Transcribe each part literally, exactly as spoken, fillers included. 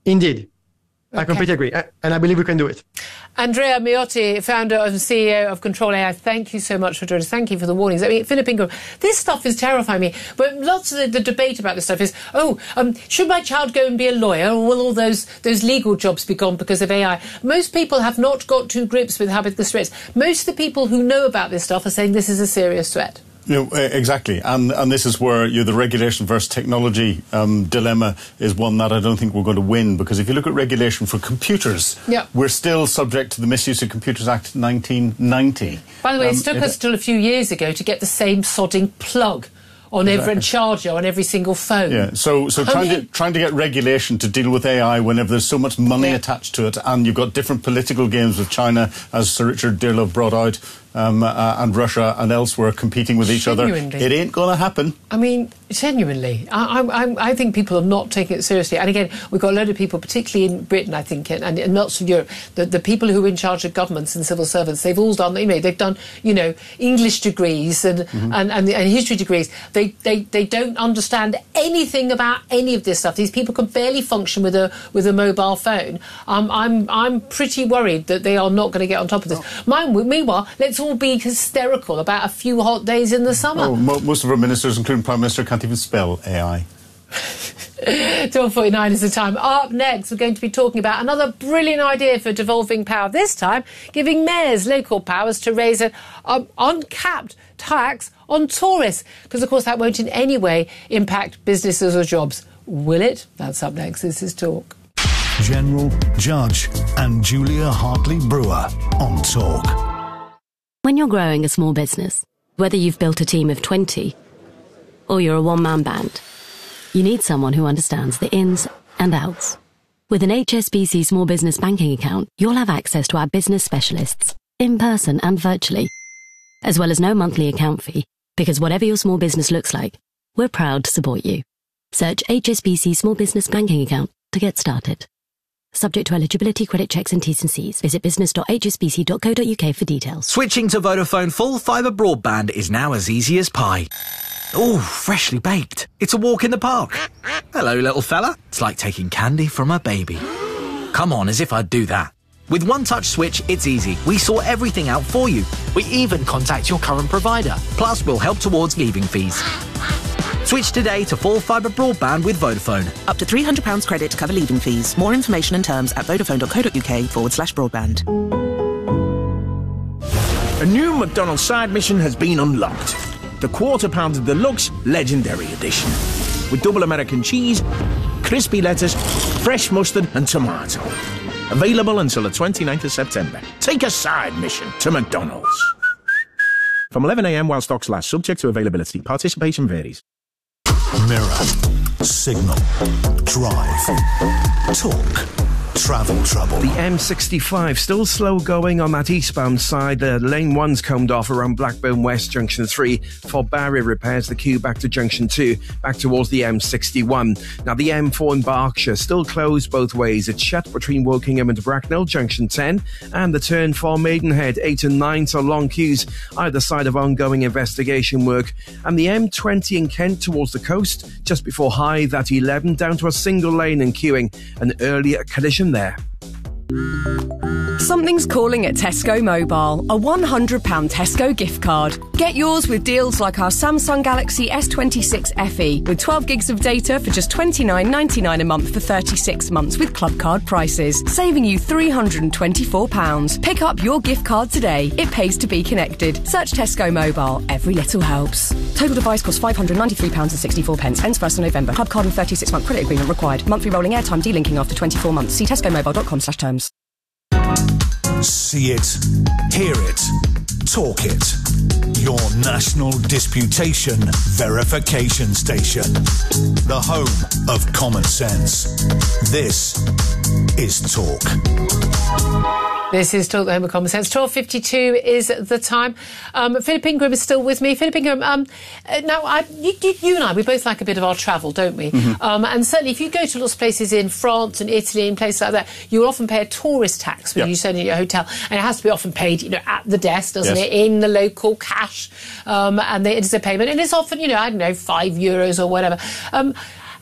Indeed. Okay. I completely agree. And I believe we can do it. Andrea Miotti, founder and C E O of Control A I, thank you so much for joining us. Thank you for the warnings. I mean, Philip Ingram, this stuff is terrifying me. But lots of the, the debate about this stuff is, oh, um, should my child go and be a lawyer, or will all those those legal jobs be gone because of A I? Most people have not got to grips with how big this threat is. Most of the people who know about this stuff are saying this is a serious threat. You know, exactly, and and this is where you know, the regulation versus technology um, dilemma is one that I don't think we're going to win, because if you look at regulation for computers, yeah. we're still subject to the Misuse of Computers Act nineteen ninety. By the way, um, it took it, us till a few years ago to get the same sodding plug on exactly. every charger on every single phone. Yeah, so so trying mean, to trying to get regulation to deal with A I whenever there's so much money yeah. attached to it, and you've got different political games with China, as Sir Richard Dearlove brought out, um, uh, and Russia and elsewhere competing with each other. It ain't going to happen. I mean, genuinely, I, I, I think people are not taking it seriously. And again, we've got a load of people, particularly in Britain, I think, and, and lots of Europe, the, the people who are in charge of governments and civil servants, they've all done, you know, they've done, you know, English degrees and mm-hmm. and, and, and history degrees. They, they they don't understand anything about any of this stuff. These people can barely function with a with a mobile phone. Um, I'm I'm pretty worried that they are not going to get on top of this. Oh. Mine, meanwhile, let's all be hysterical about a few hot days in the summer. Oh, mo most of our ministers, including Prime Minister, can't even spell A I. twelve forty-nine is the time. Up next, we're going to be talking about another brilliant idea for devolving power, this time giving mayors local powers to raise an um, uncapped tax on tourists, because of course that won't in any way impact businesses or jobs. Will it? That's up next. This is Talk. General, Judge and Julia Hartley-Brewer on Talk. When you're growing a small business, whether you've built a team of twenty or you're a one-man band, you need someone who understands the ins and outs. With an H S B C small business banking account, you'll have access to our business specialists, in person and virtually, as well as no monthly account fee, because whatever your small business looks like, we're proud to support you. Search H S B C Small Business Banking Account to get started. Subject to eligibility, credit checks and T's and C's. Visit business dot h s b c dot co dot u k for details. Switching to Vodafone full fibre broadband is now as easy as pie. Ooh, freshly baked. It's a walk in the park. Hello, little fella. It's like taking candy from a baby. Come on, as if I'd do that. With One Touch Switch, it's easy. We sort everything out for you. We even contact your current provider. Plus, we'll help towards leaving fees. Switch today to full fibre broadband with Vodafone. Up to three hundred pounds credit to cover leaving fees. More information and terms at vodafone dot co dot u k forward slash broadband. A new McDonald's side mission has been unlocked. The Quarter Pounder Deluxe Legendary Edition. With double American cheese, crispy lettuce, fresh mustard and tomato. Available until the twenty-ninth of September. Take a side mission to McDonald's. From eleven a m while stocks last, subject to availability. Participation varies. Mirror, Signal, Drive, Talk, Travel Trouble. The M sixty-five still slow going on that eastbound side. Uh, lane one's combed off around Blackburn West Junction three for barrier repairs. The queue back to Junction two, back towards the M sixty-one. Now the M four in Berkshire still closed both ways. It's shut between Wokingham and Bracknell Junction ten, and the turn for Maidenhead eight and nine, so long queues either side of ongoing investigation work. And the M twenty in Kent towards the coast, just before Hythe at eleven, down to a single lane and queuing. An earlier collision there. Something's calling at Tesco Mobile. A one hundred pounds Tesco gift card. Get yours with deals like our Samsung Galaxy S twenty-six F E with twelve gigs of data for just twenty-nine ninety-nine a month for thirty-six months with club card prices, saving you three hundred twenty-four pounds. Pick up your gift card today. It pays to be connected. Search Tesco Mobile. Every little helps. Total device costs five hundred ninety-three pounds sixty-four. Ends first of November. Club card and thirty-six month credit agreement required. Monthly rolling airtime delinking after twenty-four months. See tesco mobile dot com slash terms. See it, hear it, talk it. Your national disputation verification station. The home of common sense. This is Talk. This is Talk, the home of common sense. twelve fifty-two is the time. Um, Philip Ingram is still with me. Philip Ingram, um, now, I, you, you and I, we both like a bit of our travel, don't we? Mm-hmm. um, and certainly if you go to lots of places in France and Italy and places like that, you will often pay a tourist tax when yep. you stay in your hotel. And it has to be often paid, you know, at the desk, doesn't yes. it? In the local cash. Um, and they, it's a payment. And it's often, you know, I don't know, five euros or whatever. Um,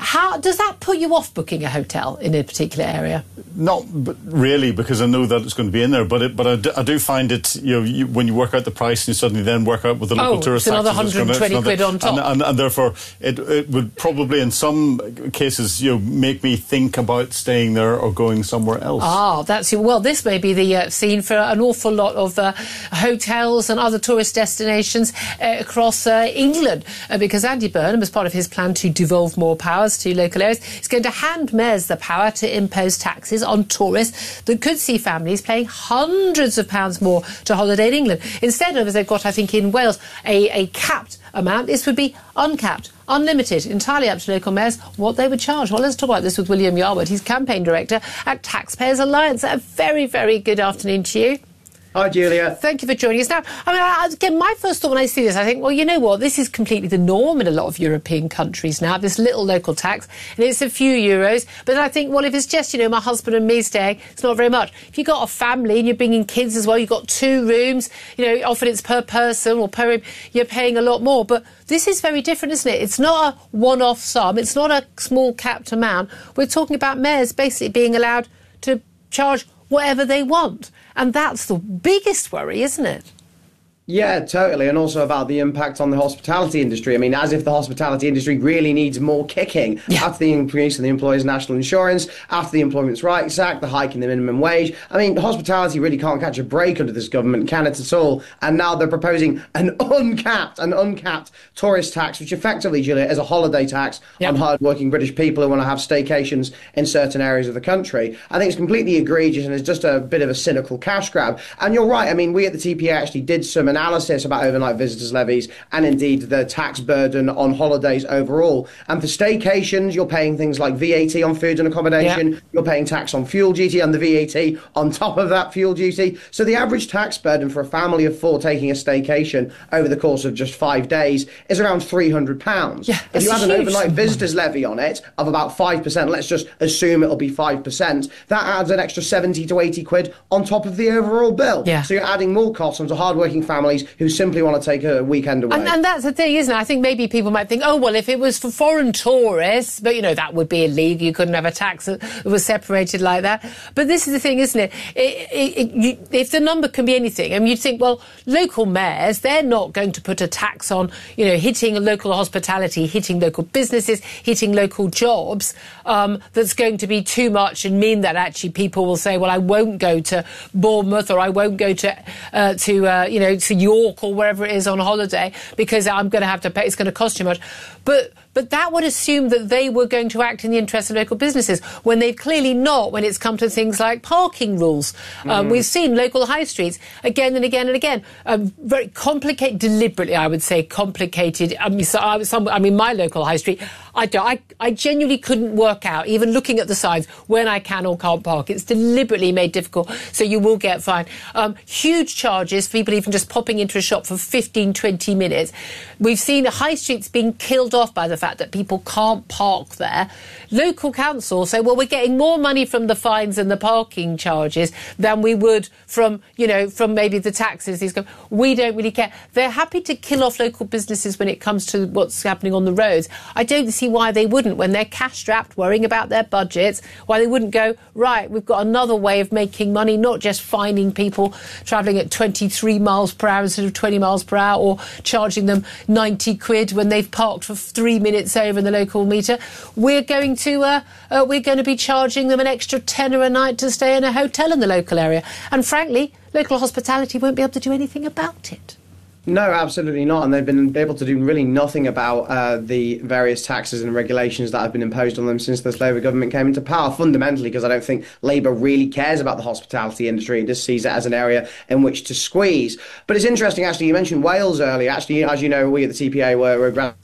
How does that put you off booking a hotel in a particular area? Not really, because I know that it's going to be in there. But it, but I do, I do find it, you know, you, when you work out the price and you suddenly then work out with the local oh, tourist it's another taxes, one hundred twenty it's another, quid on top. And, and, and therefore, it, it would probably, in some cases, you know, make me think about staying there or going somewhere else. Ah, that's well. This may be the uh, scene for an awful lot of uh, hotels and other tourist destinations uh, across uh, England, uh, because Andy Burnham, as part of his plan to devolve more powers to local areas, is going to hand mayors the power to impose taxes on tourists that could see families paying hundreds of pounds more to holiday in England. Instead of, as they've got, I think, in Wales, a, a capped amount, this would be uncapped, unlimited, entirely up to local mayors what they would charge. Well, let's talk about this with William Yarwood. He's campaign director at Taxpayers Alliance. A very, very good afternoon to you. Hi, Julia. Thank you for joining us. Now, I mean, I, again, my first thought when I see this, I think, well, you know what? This is completely the norm in a lot of European countries now, this little local tax, and it's a few euros. But then I think, well, if it's just, you know, my husband and me staying, it's not very much. If you've got a family and you're bringing kids as well, you've got two rooms, you know, often it's per person or per room, you're paying a lot more. But this is very different, isn't it? It's not a one-off sum. It's not a small capped amount. We're talking about mayors basically being allowed to charge whatever they want. And that's the biggest worry, isn't it? Yeah, totally. And also about the impact on the hospitality industry. I mean, as if the hospitality industry really needs more kicking. Yeah. After the increase in the employers' national insurance, after the Employment Rights Act, the hike in the minimum wage. I mean, hospitality really can't catch a break under this government, can it at all? And now they're proposing an uncapped, an uncapped tourist tax, which effectively, Julia, is a holiday tax yep. on hard-working British people who want to have staycations in certain areas of the country. I think it's completely egregious and it's just a bit of a cynical cash grab. And you're right. I mean, we at the T P A actually did some analysis about overnight visitors levies and indeed the tax burden on holidays overall. And for staycations, you're paying things like V A T on food and accommodation, yep. you're paying tax on fuel duty and the V A T on top of that fuel duty. So the average tax burden for a family of four taking a staycation over the course of just five days is around three hundred pounds. Yeah, if you add an overnight visitors levy on it of about five percent, let's just assume it'll be five percent, that adds an extra seventy to eighty quid on top of the overall bill. Yeah. So you're adding more costs onto hardworking families who simply want to take a weekend away. And, and that's the thing, isn't it? I think maybe people might think, oh, well, if it was for foreign tourists, but, you know, that would be illegal. You couldn't have a tax that was separated like that. But this is the thing, isn't it? it, it, it you, if the number can be anything, I mean, you'd think, well, local mayors, they're not going to put a tax on, you know, hitting local hospitality, hitting local businesses, hitting local jobs, um, that's going to be too much and mean that actually people will say, well, I won't go to Bournemouth or I won't go to, uh, to uh, you know, to York or wherever it is on holiday because I'm going to have to pay, it's going to cost too much. But but that would assume that they were going to act in the interest of local businesses when they've clearly not when it's come to things like parking rules. Mm. Um, we've seen local high streets again and again and again. Um, very complicated, deliberately, I would say, complicated. I mean, so I, some, I mean my local high street, I, don't, I, I genuinely couldn't work out, even looking at the signs, when I can or can't park. It's deliberately made difficult, so you will get fined. Um, huge charges for people even just popping into a shop for fifteen, twenty minutes. We've seen high streets being killed off by the fact that people can't park there. Local councils say, well, we're getting more money from the fines and the parking charges than we would from, you know, from maybe the taxes. These go, we don't really care. They're happy to kill off local businesses when it comes to what's happening on the roads. I don't see why they wouldn't, when they're cash-strapped, worrying about their budgets, why they wouldn't go, right, we've got another way of making money, not just fining people travelling at twenty-three miles per hour instead of twenty miles per hour, or charging them ninety quid when they've parked for three minutes over in the local meter. We're going to uh, uh, we're going to be charging them an extra tenner a night to stay in a hotel in the local area. And frankly, local hospitality won't be able to do anything about it. No, absolutely not. And they've been able to do really nothing about uh, the various taxes and regulations that have been imposed on them since this Labour government came into power, fundamentally because I don't think Labour really cares about the hospitality industry. It just sees it as an area in which to squeeze. But it's interesting, actually, you mentioned Wales earlier. Actually, as you know, we at the T P A were... were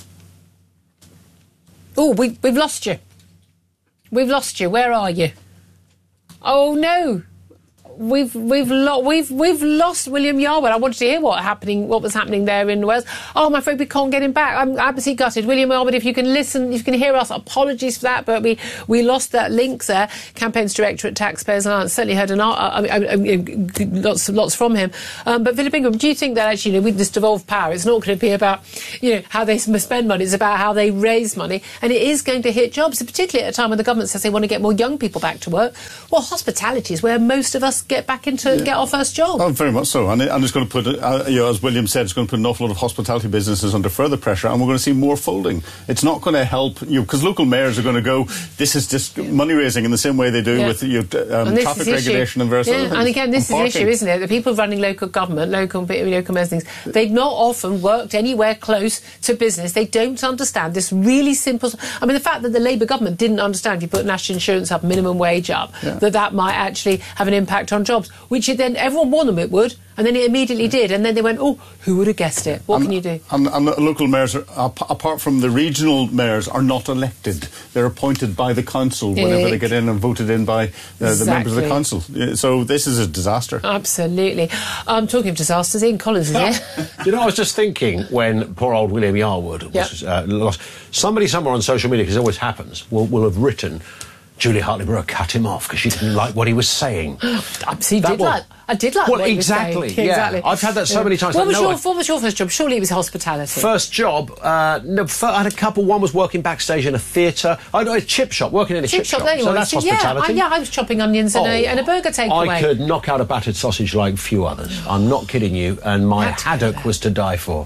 oh, we, we've lost you. We've lost you. Where are you? Oh, no. we've we've lo- we've we've lost William Yarwood. I wanted to hear what happening, what was happening there in Wales. Oh, I'm afraid we can't get him back. I'm absolutely gutted. William Yarwood, if you can listen, if you can hear us, apologies for that, but we, we lost that link there. Campaigns director at Taxpayers Alliance, certainly heard an, uh, I mean, I mean, lots lots from him. Um, but Philip Ingram, do you think that actually, you know, with this devolved power, it's not going to be about, you know, how they spend money, it's about how they raise money, and it is going to hit jobs, particularly at a time when the government says they want to get more young people back to work. Well, hospitality is where most of us get back into, yeah. get our first job. Oh, very much so. And, it, and it's going to put, uh, you know, as William said, it's going to put an awful lot of hospitality businesses under further pressure, and we're going to see more folding. It's not going to help, you know, because local mayors are going to go, this is just yeah. money raising in the same way they do yeah. with you know, um, traffic regulation and various yeah. other things. And again, this and is the issue, isn't it? The people running local government, local, local mayors, things, they've not often worked anywhere close to business. They don't understand this really simple... I mean, the fact that the Labour government didn't understand if you put national insurance up, minimum wage up, yeah. that that might actually have an impact on jobs, which it then everyone warned them it would, and then it immediately did, and then they went, oh, who would have guessed it? What and, can you do? And, and the local mayors, are, apart from the regional mayors, are not elected. They're appointed by the council whenever it, they get in and voted in by uh, exactly. the members of the council. So this is a disaster. Absolutely. Um, talking of disasters, Ian Collins is here. You know, I was just thinking when poor old William Yarwood was yep. uh, lost, somebody somewhere on social media, because it always happens, will, will have written, Julia Hartley-Burrow cut him off because she didn't like what he was saying. See, did was, like, I did like well, what exactly, he was saying. yeah. Exactly. I've had that so yeah. many times. What, like, was no, your, I, what was your first job? Surely it was hospitality. First job, uh, no, I had a couple. One was working backstage in a theatre. I know a chip shop, working in a chip, chip shop. shop. So that's hospitality. Yeah I, yeah, I was chopping onions oh, and, a, and a burger takeaway. I could knock out a battered sausage like few others. I'm not kidding you. And my haddock was to die for.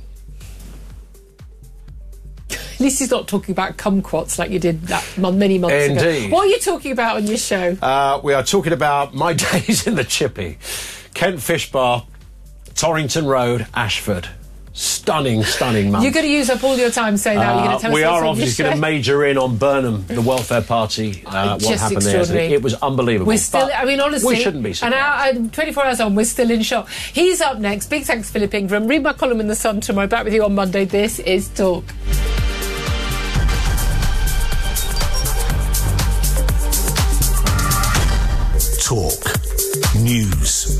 At least he's not talking about kumquats like you did that many months Indeed. ago. What are you talking about on your show? Uh, we are talking about my days in the chippy. Kent Fish Bar, Torrington Road, Ashford. Stunning, stunning month. You're going to use up all your time saying that. Uh, You're going to tell we us are obviously going to major in on Burnham, the welfare party. Uh, what happened there? It was unbelievable. We're still, I mean, honestly, we shouldn't be surprised. And our, twenty-four hours on, we're still in shock. He's up next. Big thanks, Philip Ingram. Read my column in The Sun tomorrow. Back with you on Monday. This is Talk. Talk. News.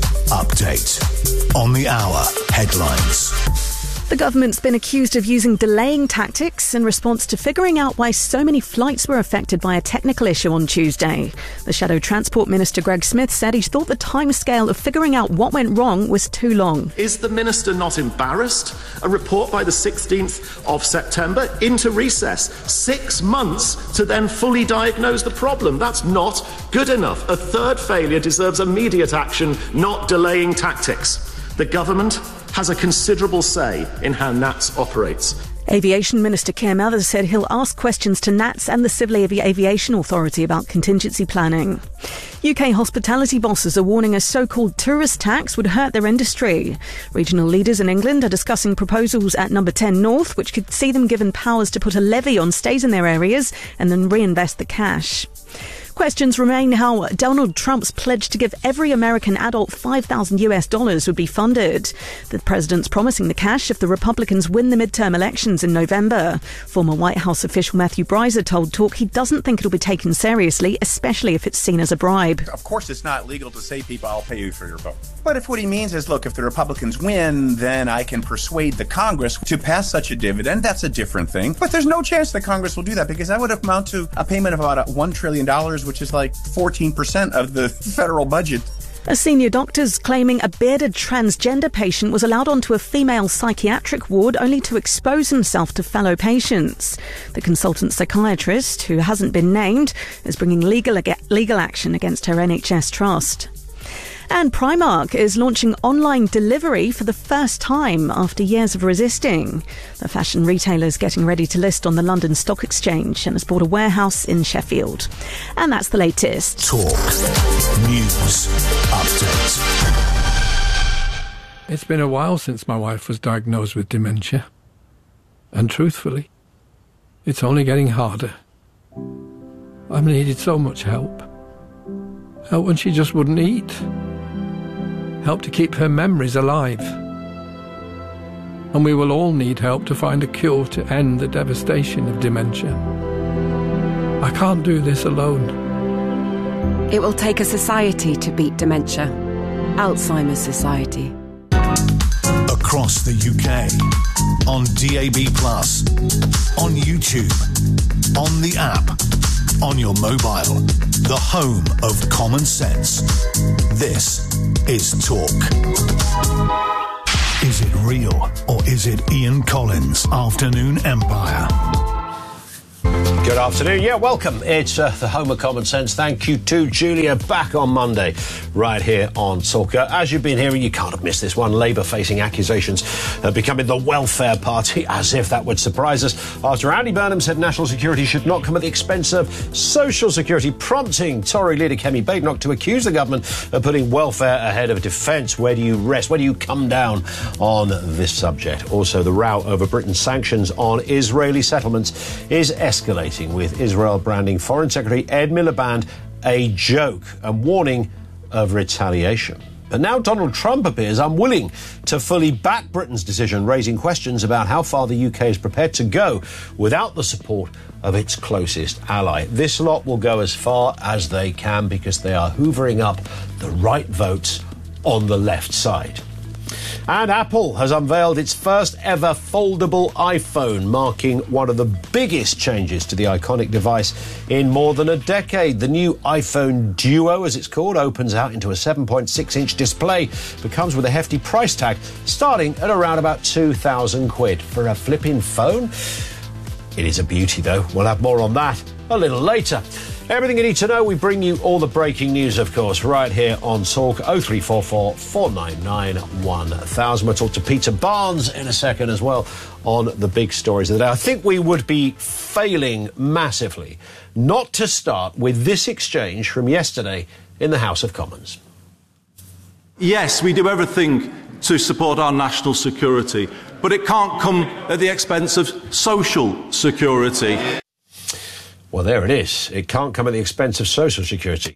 Update. On the hour. Headlines. The government's been accused of using delaying tactics in response to figuring out why so many flights were affected by a technical issue on Tuesday. The Shadow Transport Minister Greg Smith said he thought the timescale of figuring out what went wrong was too long. Is the Minister not embarrassed? A report by the sixteenth of September into recess. Six months to then fully diagnose the problem. That's not good enough. A third failure deserves immediate action, not delaying tactics. The government has a considerable say in how N A T S operates. Aviation Minister Keir Mathers said he'll ask questions to N A T S and the Civil Avi- Aviation Authority about contingency planning. U K hospitality bosses are warning a so-called tourist tax would hurt their industry. Regional leaders in England are discussing proposals at Number ten North, which could see them given powers to put a levy on stays in their areas and then reinvest the cash. Questions remain how Donald Trump's pledge to give every American adult five thousand US dollars would be funded. The president's promising the cash if the Republicans win the midterm elections in November. Former White House official Matthew Bryser told Talk he doesn't think it'll be taken seriously, especially if it's seen as a bribe. Of course, it's not legal to say people, I'll pay you for your vote. But if what he means is, look, if the Republicans win, then I can persuade the Congress to pass such a dividend, that's a different thing. But there's no chance the Congress will do that because that would amount to a payment of about one trillion dollars, which is like fourteen percent of the federal budget. A senior doctor's claiming a bearded transgender patient was allowed onto a female psychiatric ward only to expose himself to fellow patients. The consultant psychiatrist, who hasn't been named, is bringing legal, legal action against her N H S trust. And Primark is launching online delivery for the first time after years of resisting. The fashion retailer is getting ready to list on the London Stock Exchange and has bought a warehouse in Sheffield. And that's the latest. Talk. News. Update. It's been a while since my wife was diagnosed with dementia. And truthfully, it's only getting harder. I've needed so much help. Help when she just wouldn't eat. Help to keep her memories alive. And we will all need help to find a cure to end the devastation of dementia. I can't do this alone. It will take a society to beat dementia. Alzheimer's Society. Across the U K, on D A B plus, on YouTube, on the app, on your mobile, the home of common sense. This is Talk. Is it real or is it Ian Collins' Afternoon Empire? Good afternoon. Yeah, welcome. It's uh, the home of common sense. Thank you to Julia. Back on Monday, right here on Talk. Uh, as you've been hearing, you can't have missed this one. Labour facing accusations of becoming the welfare party, as if that would surprise us. After Andy Burnham said national security should not come at the expense of social security, prompting Tory leader Kemi Badenoch to accuse the government of putting welfare ahead of defence. Where do you rest? Where do you come down on this subject? Also, the row over Britain's sanctions on Israeli settlements is escalating, with Israel branding Foreign Secretary Ed Miliband a joke and warning of retaliation. But now Donald Trump appears unwilling to fully back Britain's decision, raising questions about how far the U K is prepared to go without the support of its closest ally. This lot will go as far as they can because they are hoovering up the right votes on the left side. And Apple has unveiled its first ever foldable iPhone, marking one of the biggest changes to the iconic device in more than a decade. The new iPhone Duo, as it's called, opens out into a seven point six inch display, but comes with a hefty price tag, starting at around about two thousand quid for a flipping phone. It is a beauty, though. We'll have more on that a little later. Everything you need to know, we bring you all the breaking news, of course, right here on Talk. oh three four four, four nine nine, one thousand. We'll talk to Peter Barnes in a second as well on the big stories of the day. I think we would be failing massively not to start with this exchange from yesterday in the House of Commons. Yes, we do everything to support our national security, but it can't come at the expense of social security. Well, there it is. It can't come at the expense of social security.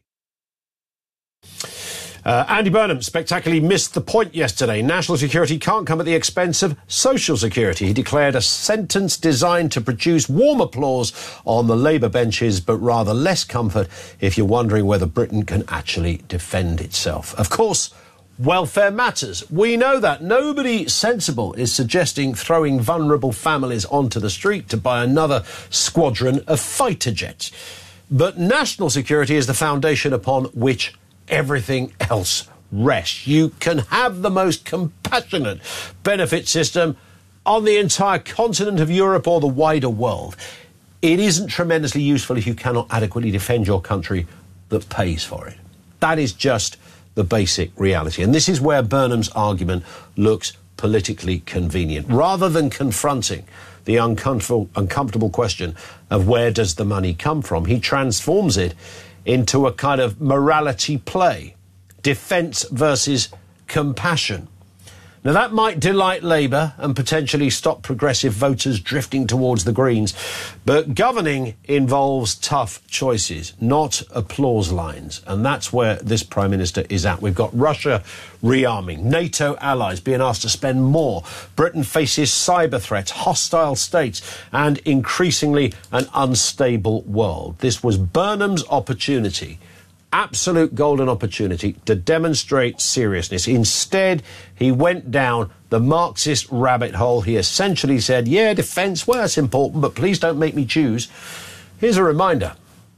Uh, Andy Burnham spectacularly missed the point yesterday. National security can't come at the expense of social security. He declared a sentence designed to produce warm applause on the Labour benches, but rather less comfort if you're wondering whether Britain can actually defend itself. Of course, welfare matters. We know that. Nobody sensible is suggesting throwing vulnerable families onto the street to buy another squadron of fighter jets. But national security is the foundation upon which everything else rests. You can have the most compassionate benefit system on the entire continent of Europe or the wider world. It isn't tremendously useful if you cannot adequately defend your country that pays for it. That is just the basic reality. And this is where Burnham's argument looks politically convenient. Rather than confronting the uncomfortable, uncomfortable question of where does the money come from, he transforms it into a kind of morality play. Defence versus compassion. Now, that might delight Labour and potentially stop progressive voters drifting towards the Greens, but governing involves tough choices, not applause lines, and that's where this Prime Minister is at. We've got Russia rearming, NATO allies being asked to spend more, Britain faces cyber threats, hostile states, and increasingly an unstable world. This was Burnham's opportunity, absolute golden opportunity to demonstrate seriousness. Instead, he went down the Marxist rabbit hole. He essentially said, yeah, defence, well, that's important, but please don't make me choose. Here's a reminder.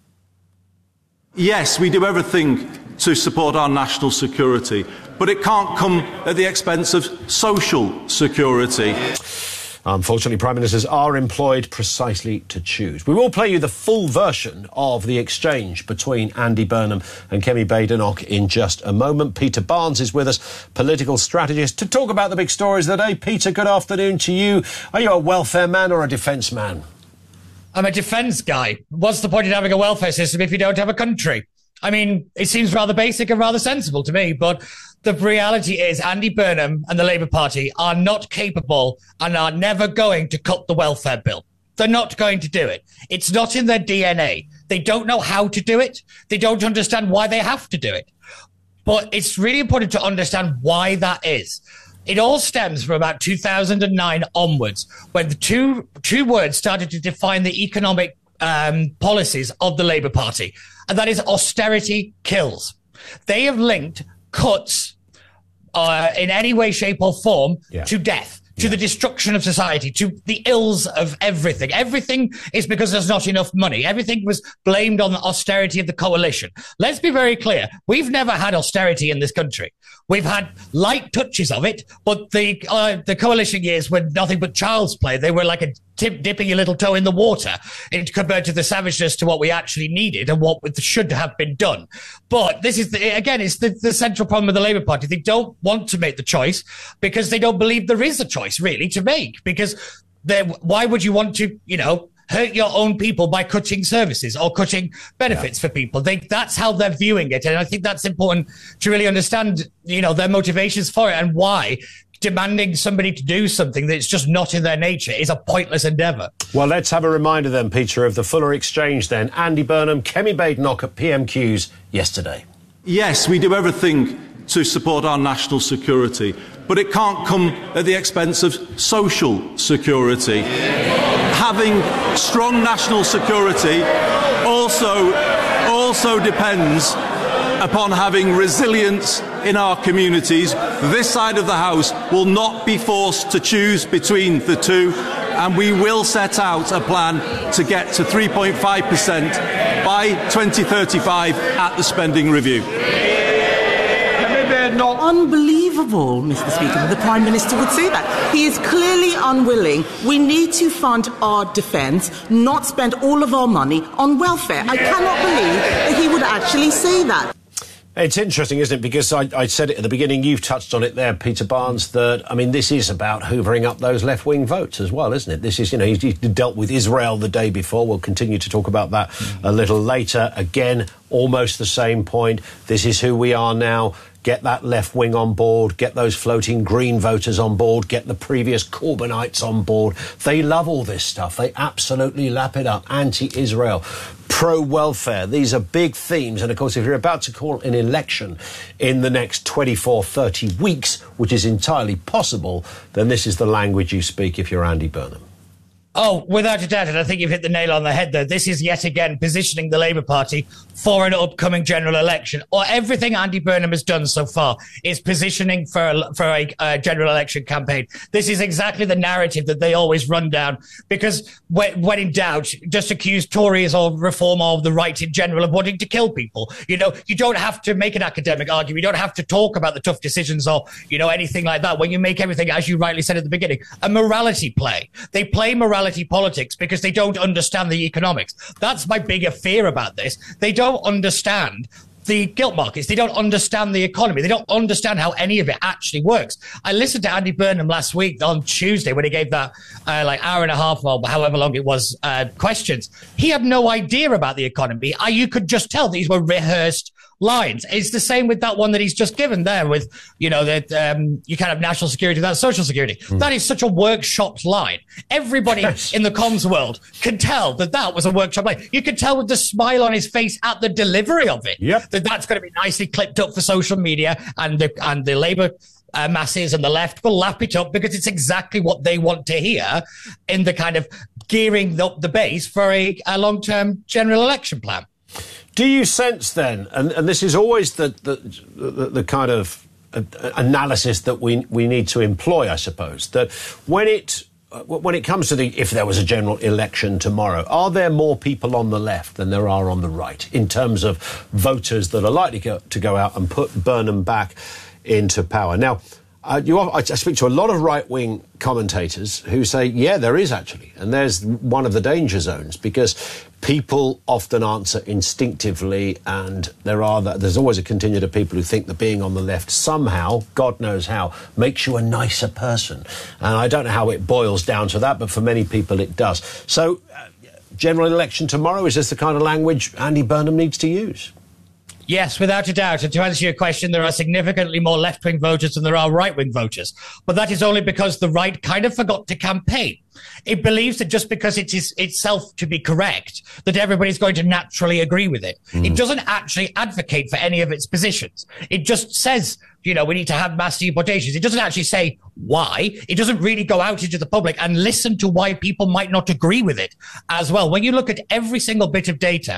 Yes, we do everything to support our national security, but it can't come at the expense of social security. Unfortunately, Prime Ministers are employed precisely to choose. We will play you the full version of the exchange between Andy Burnham and Kemi Badenoch in just a moment. Peter Barnes is with us, political strategist, to talk about the big stories of the day. Peter, good afternoon to you. Are you a welfare man or a defence man? I'm a defence guy. What's the point in having a welfare system if you don't have a country? I mean, it seems rather basic and rather sensible to me, but the reality is Andy Burnham and the Labour Party are not capable and are never going to cut the welfare bill. They're not going to do it. It's not in their D N A. They don't know how to do it. They don't understand why they have to do it. But it's really important to understand why that is. It all stems from about two thousand nine onwards, when the two, two words started to define the economic um, policies of the Labour Party. and that is austerity kills. They have linked cuts uh, in any way, shape or form yeah. to death, to yeah. the destruction of society, to the ills of everything. Everything is because there's not enough money. Everything was blamed on the austerity of the coalition. Let's be very clear. We've never had austerity in this country. We've had light touches of it, but the uh, the coalition years were nothing but child's play. They were like a tip, dipping your little toe in the water in, compared to the savageness to what we actually needed and what should have been done. But this is, the, again, it's the, the central problem with the Labour Party. They don't want to make the choice because they don't believe there is a choice really to make. Because why would you want to, you know, hurt your own people by cutting services or cutting benefits yeah. for people? They, that's how they're viewing it. And I think that's important to really understand, you know, their motivations for it and why demanding somebody to do something that's just not in their nature is a pointless endeavour. Well, let's have a reminder then, Peter, of the Fuller Exchange then. Andy Burnham, Kemi Badenoch at P M Qs yesterday. Yes, we do everything to support our national security, but it can't come at the expense of social security. Having strong national security also, also depends upon having resilience in our communities. This side of the House will not be forced to choose between the two, and we will set out a plan to get to three point five percent by twenty thirty-five at the spending review. Not unbelievable, Mister Speaker, that the Prime Minister would say that. He is clearly unwilling. We need to fund our defence, not spend all of our money on welfare. I cannot believe that he would actually say that. It's interesting, isn't it? Because I, I said it at the beginning, you've touched on it there, Peter Barnes, that, I mean, this is about hoovering up those left-wing votes as well, isn't it? This is, you know, he, he dealt with Israel the day before. We'll continue to talk about that mm. a little later. Again, almost the same point. This is who we are now. Get that left wing on board, get those floating green voters on board, get the previous Corbynites on board. They love all this stuff. They absolutely lap it up. Anti-Israel, pro-welfare. These are big themes. And, of course, if you're about to call an election in the next twenty-four, thirty weeks, which is entirely possible, then this is the language you speak if you're Andy Burnham. Oh, without a doubt, and I think you've hit the nail on the head there. This is yet again positioning the Labour Party for an upcoming general election. Or everything Andy Burnham has done so far is positioning for a, for a uh, general election campaign. This is exactly the narrative that they always run down, because when, when in doubt, just accuse Tories or Reform or the right in general of wanting to kill people. You know, you don't have to make an academic argument. You don't have to talk about the tough decisions or, you know, anything like that. When you make everything, as you rightly said at the beginning, a morality play. They play morality politics because they don't understand the economics. That's my bigger fear about this. They don't understand the gilt markets. They don't understand the economy. They don't understand how any of it actually works. I listened to Andy Burnham last week on Tuesday when he gave that uh, like hour and a half or however long it was uh, questions. He had no idea about the economy. I, you could just tell these were rehearsed lines. It's the same with that one that he's just given there with, you know, that um, you can't have national security without social security. Mm. That is such a workshopped line. Everybody yes. in the comms world can tell that that was a workshop line. You can tell with the smile on his face at the delivery of it yep. that that's going to be nicely clipped up for social media, and the, and the Labour Uh, masses and the left will lap it up because it's exactly what they want to hear in the kind of gearing up the base for a, a long-term general election plan. Do you sense then, and, and this is always the the, the, the kind of uh, analysis that we we need to employ, I suppose, that when it uh, when it comes to the if there was a general election tomorrow, are there more people on the left than there are on the right in terms of voters that are likely go, to go out and put Burnham back into power? Now, uh, you, I speak to a lot of right-wing commentators who say, yeah, there is actually, and there's one of the danger zones, because people often answer instinctively, and there are the, there's always a contingent of people who think that being on the left somehow, God knows how, makes you a nicer person. And I don't know how it boils down to that, but for many people it does. So, uh, general election tomorrow, is this the kind of language Andy Burnham needs to use? Yes, without a doubt. And to answer your question, there are significantly more left-wing voters than there are right-wing voters. But that is only because the right kind of forgot to campaign. It believes that just because it is itself to be correct, that everybody's going to naturally agree with it. Mm. It doesn't actually advocate for any of its positions. It just says, you know, we need to have mass deportations. It doesn't actually say why. It doesn't really go out into the public and listen to why people might not agree with it as well. When you look at every single bit of data,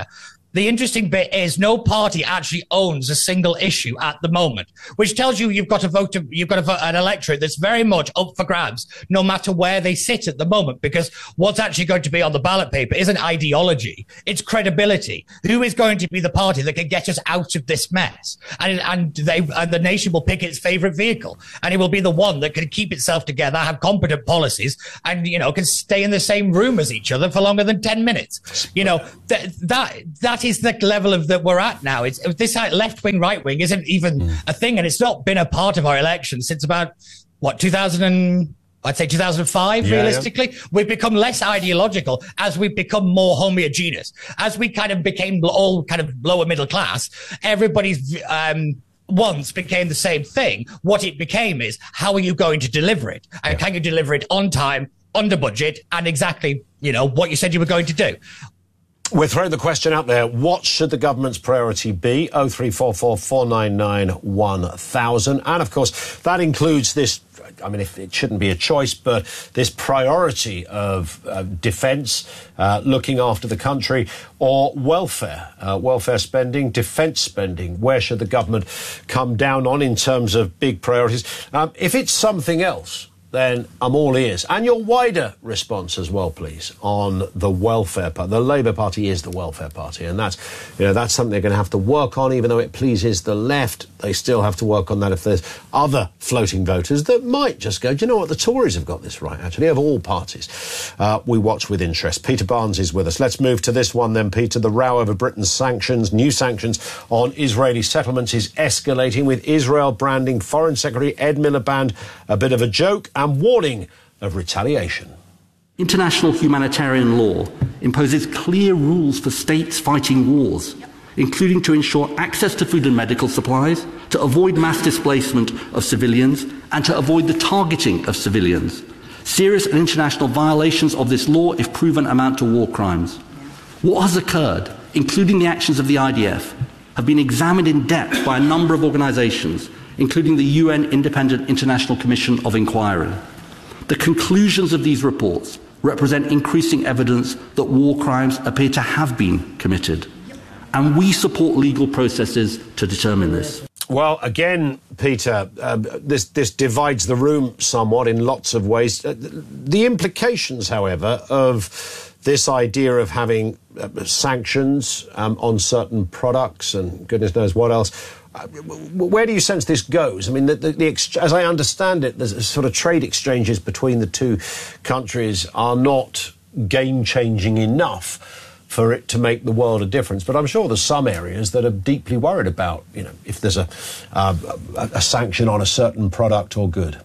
The interesting bit is no party actually owns a single issue at the moment, which tells you you've got a vote, to, you've got a vote, an electorate that's very much up for grabs, no matter where they sit at the moment, because what's actually going to be on the ballot paper isn't ideology, it's credibility. Who is going to be the party that can get us out of this mess? And, and they, and the nation will pick its favorite vehicle, and it will be the one that can keep itself together, have competent policies, and, you know, can stay in the same room as each other for longer than ten minutes. You know, that, that, that is the level of that we're at now. It's this left wing, right wing isn't even mm. a thing, and it's not been a part of our election since about what two thousand and I'd say two thousand five. Yeah, realistically, yeah. We've become less ideological as we've become more homogeneous. As we kind of became all kind of lower middle class, everybody's um, once became the same thing. What it became is, how are you going to deliver it, and yeah. can you deliver it on time, under budget, and exactly, you know, what you said you were going to do. We're throwing the question out there. What should the government's priority be? oh three four four, four nine nine, one thousand. And, of course, that includes this, I mean, if it shouldn't be a choice, but this priority of uh, defence, uh, looking after the country, or welfare, uh, welfare spending, defence spending. Where should the government come down on in terms of big priorities? Um, if it's something else, then I'm all ears. And your wider response as well, please, on the welfare part. The Labour Party is the welfare party, and that's, you know, that's something they're going to have to work on. Even though it pleases the left, they still have to work on that if there's other floating voters that might just go, do you know what, the Tories have got this right, actually, of all parties. Uh, we watch with interest. Peter Barnes is with us. Let's move to this one then, Peter. The row over Britain's sanctions, new sanctions on Israeli settlements is escalating, with Israel branding Foreign Secretary Ed Miliband a bit of a joke and warning of retaliation. International humanitarian law imposes clear rules for states fighting wars, including to ensure access to food and medical supplies, to avoid mass displacement of civilians, and to avoid the targeting of civilians. Serious and international violations of this law, if proven, amount to war crimes. What has occurred, including the actions of the I D F, have been examined in depth by a number of organisations, including the U N Independent International Commission of Inquiry. The conclusions of these reports represent increasing evidence that war crimes appear to have been committed, and we support legal processes to determine this. Well, again, Peter, uh, this, this divides the room somewhat in lots of ways. Uh, the implications, however, of this idea of having uh, sanctions um, on certain products and goodness knows what else, uh, where do you sense this goes? I mean, the, the, the ex- as I understand it, the sort of trade exchanges between the two countries are not game-changing enough for it to make the world a difference. But I'm sure there's some areas that are deeply worried about, you know, if there's a, uh, a, a sanction on a certain product or good.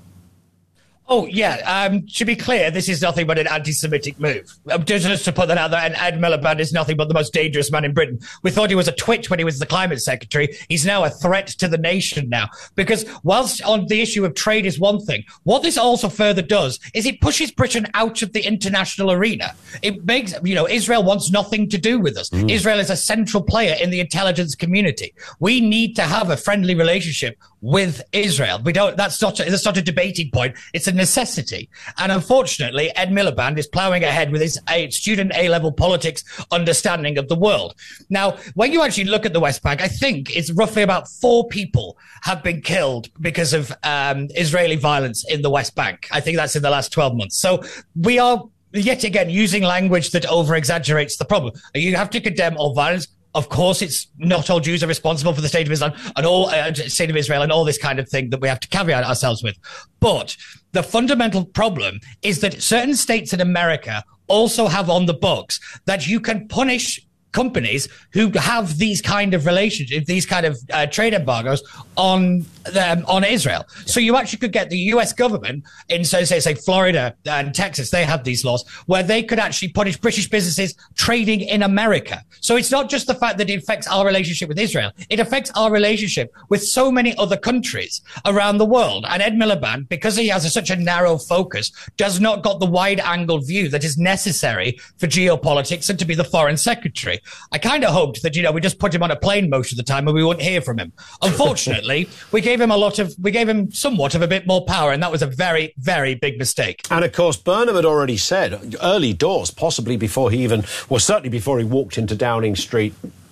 Oh, yeah. Um, to be clear, this is nothing but an anti-Semitic move. Um, just to put that out there, and Ed Miliband is nothing but the most dangerous man in Britain. We thought he was a twit when he was the climate secretary. He's now a threat to the nation now. Because whilst on the issue of trade is one thing, what this also further does is it pushes Britain out of the international arena. It makes, you know, Israel wants nothing to do with us. Mm. Israel is a central player in the intelligence community. We need to have a friendly relationship with Israel. We don't, that's not, that's not a debating point. It's a necessity. And unfortunately, Ed Miliband is ploughing ahead with his a, student A-level politics understanding of the world. Now, when you actually look at the West Bank, I think it's roughly about four people have been killed because of um, Israeli violence in the West Bank. I think that's in the last twelve months. So we are yet again using language that over-exaggerates the problem. You have to condemn all violence. Of course, it's not all Jews are responsible for the state of Islam and all uh, state of Israel and all this kind of thing that we have to caveat ourselves with. But the fundamental problem is that certain states in America also have on the books that you can punish companies who have these kind of relationships, these kind of uh, trade embargoes on them, on Israel. So you actually could get the U S government in, so say, say Florida and Texas, they have these laws where they could actually punish British businesses trading in America. So it's not just the fact that it affects our relationship with Israel. It affects our relationship with so many other countries around the world. And Ed Miliband, because he has a, such a narrow focus, does not got the wide angle view that is necessary for geopolitics and to be the foreign secretary. I kind of hoped that, you know, we just put him on a plane most of the time and we wouldn't hear from him. Unfortunately, we gave him a lot of, we gave him somewhat of a bit more power, and that was a very, very big mistake. And of course, Burnham had already said early doors, possibly before he even, well, certainly before he walked into Downing Street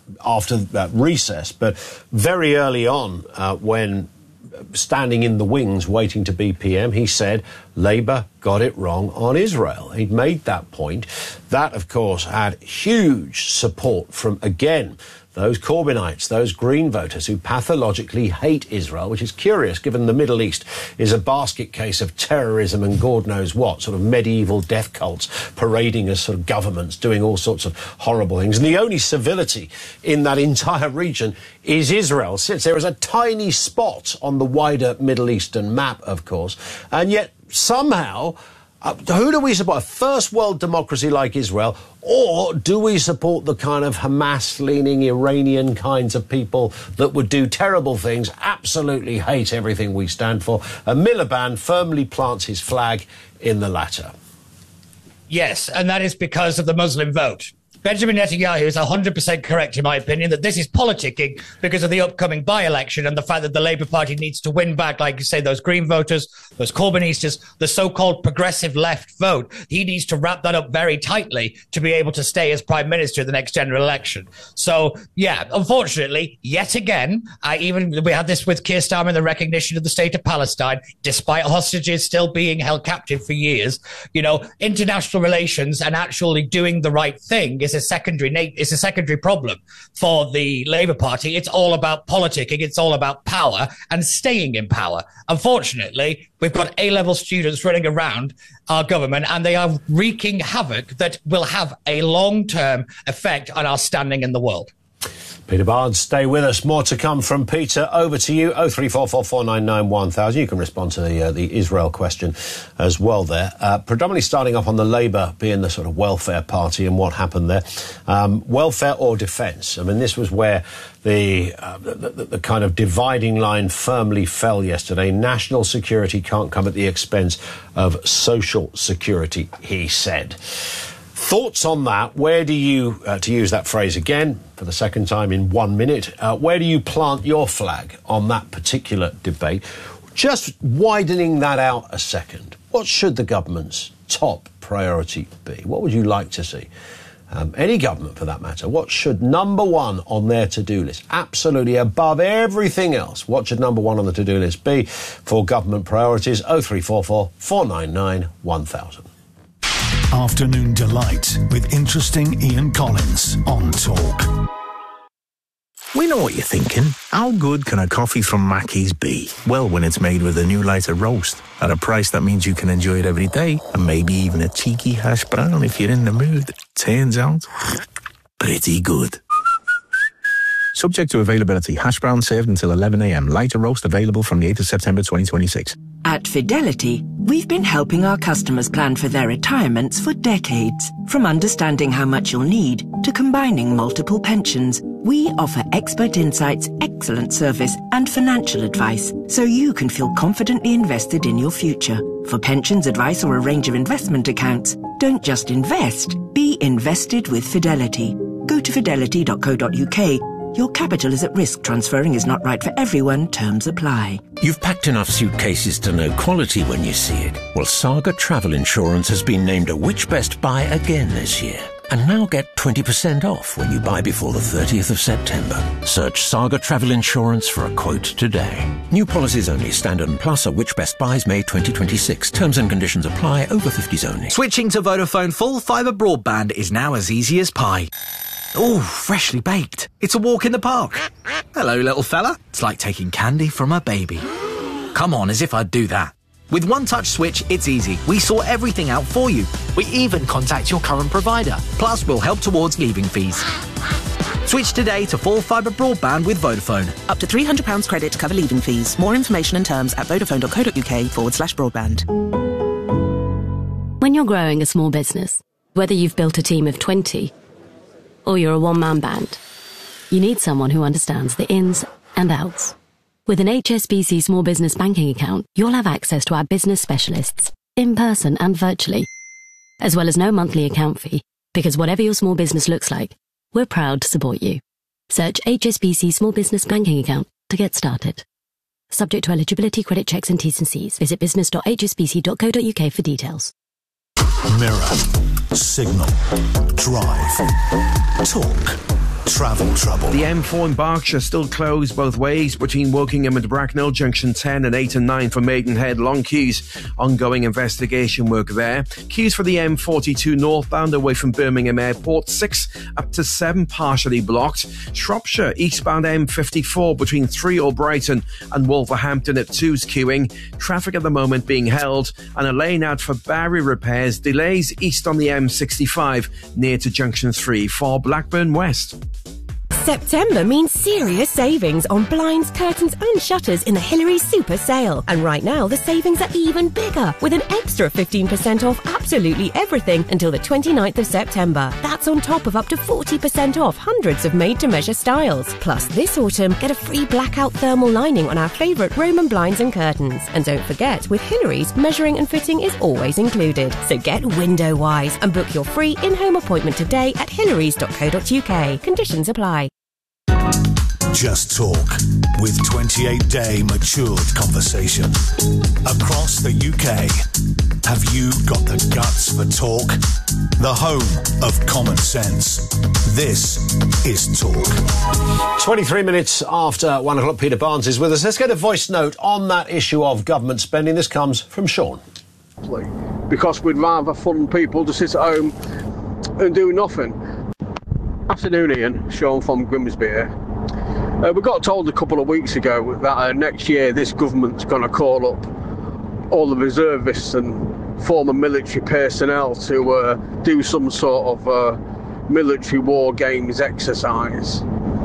after that recess, but very early on, uh, when standing in the wings waiting to be P M, he said Labour got it wrong on Israel. He'd made that point. That, of course, had huge support from, again, those Corbynites, those Green voters who pathologically hate Israel, which is curious given the Middle East is a basket case of terrorism and God knows what, sort of medieval death cults parading as sort of governments doing all sorts of horrible things. And the only civility in that entire region is Israel, since there is a tiny spot on the wider Middle Eastern map, of course, and yet somehow, uh, who do we support? A first world democracy like Israel, or do we support the kind of Hamas-leaning Iranian kinds of people that would do terrible things, absolutely hate everything we stand for? And Miliband firmly plants his flag in the latter. Yes, and that is because of the Muslim vote. Benjamin Netanyahu is one hundred percent correct, in my opinion, that this is politicking because of the upcoming by-election and the fact that the Labour Party needs to win back, like you say, those Green voters, those Corbynistas, the so-called progressive left vote. He needs to wrap that up very tightly to be able to stay as Prime Minister in the next general election. So, yeah, unfortunately, yet again, I even we had this with Keir Starmer in the recognition of the state of Palestine, despite hostages still being held captive for years. You know, international relations and actually doing the right thing is a secondary it's a secondary problem for the Labour Party. It's all about politicking. It's all about power and staying in power. Unfortunately, we've got A-level students running around our government and they are wreaking havoc that will have a long-term effect on our standing in the world. Peter Barnes, stay with us. More to come from Peter. Over to you. oh three four four, four nine nine, one thousand. You can respond to the, uh, the Israel question as well there. Uh, predominantly starting off on the Labour being the sort of welfare party and what happened there. Um, welfare or defence? I mean, this was where the, uh, the, the, the kind of dividing line firmly fell yesterday. National security can't come at the expense of social security, he said. Thoughts on that? Where do you, uh, to use that phrase again for the second time in one minute, uh, where do you plant your flag on that particular debate? Just widening that out a second, what should the government's top priority be? What would you like to see? Um, any government for that matter, what should number one on their to-do list, absolutely above everything else, what should number one on the to-do list be for government priorities? oh three four four, four nine nine, one thousand. Afternoon Delight with interesting Ian Collins on Talk. We know what you're thinking. How good can a coffee from Mackey's be? Well, when it's made with a new lighter roast at a price that means you can enjoy it every day, and maybe even a cheeky hash brown if you're in the mood. Turns out, pretty good. Subject to availability. Hash brown served until eleven a.m. Lighter roast available from the eighth of September twenty twenty-six. At Fidelity, we've been helping our customers plan for their retirements for decades. From understanding how much you'll need to combining multiple pensions, we offer expert insights, excellent service, and financial advice so you can feel confidently invested in your future. For pensions advice or a range of investment accounts, don't just invest, be invested with Fidelity. Go to fidelity dot co dot uk. Your capital is at risk. Transferring is not right for everyone. Terms apply. You've packed enough suitcases to know quality when you see it. Well, Saga Travel Insurance has been named a Which Best Buy again this year. And now get twenty percent off when you buy before the thirtieth of September. Search Saga Travel Insurance for a quote today. New policies only. Standard and Plus are Which Best Buys May twenty twenty-six. Terms and conditions apply. Over fifties only. Switching to Vodafone full fibre broadband is now as easy as pie. Ooh, freshly baked. It's a walk in the park. Hello, little fella. It's like taking candy from a baby. Come on, as if I'd do that. With One Touch Switch, it's easy. We sort everything out for you. We even contact your current provider. Plus, we'll help towards leaving fees. Switch today to full fibre broadband with Vodafone. Up to three hundred pounds credit to cover leaving fees. More information and terms at vodafone dot co dot uk forward slash broadband. When you're growing a small business, whether you've built a team of twenty or you're a one-man band, you need someone who understands the ins and outs. With an H S B C Small Business Banking account, you'll have access to our business specialists, in person and virtually, as well as no monthly account fee, because whatever your small business looks like, we're proud to support you. Search H S B C Small Business Banking account to get started. Subject to eligibility, credit checks and T's and C's. Visit business dot h s b c dot co dot uk for details. Mirror, Signal, Drive, Talk. Travel trouble. The M four in Berkshire still closed both ways between Wokingham and Bracknell, junction ten and eight and nine for Maidenhead. Long queues. Ongoing investigation work there. Queues for the M forty-two northbound away from Birmingham Airport, six up to seven partially blocked. Shropshire eastbound M fifty-four between three Albrighton and Wolverhampton at two's queuing. Traffic at the moment being held, and a lane out for barrier repairs. Delays east on the M sixty-five near to junction three for Blackburn West. September means serious savings on blinds, curtains and shutters in the Hillary's Super Sale. And right now, the savings are even bigger, with an extra fifteen percent off absolutely everything until the twenty-ninth of September. That's on top of up to forty percent off hundreds of made-to-measure styles. Plus, this autumn, get a free blackout thermal lining on our favourite Roman blinds and curtains. And don't forget, with Hillary's, measuring and fitting is always included. So get window-wise and book your free in-home appointment today at hillarys dot co dot uk. Conditions apply. Just Talk, with twenty-eight day matured conversation. Across the U K, have you got the guts for talk? The home of common sense. This is Talk. twenty-three minutes after one o'clock, Peter Barnes is with us. Let's get a voice note on that issue of government spending. This comes from Sean. Because we'd rather fund people to sit at home and do nothing. Afternoon, Ian. Sean from Grimsby here. Uh, we got told a couple of weeks ago that uh, next year this government's going to call up all the reservists and former military personnel to uh, do some sort of uh, military war games exercise.